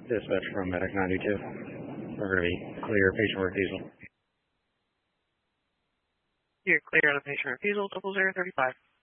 Dispatch from Medic 92. We're going to be clear, patient refusal. You're clear on the patient refusal, 0035.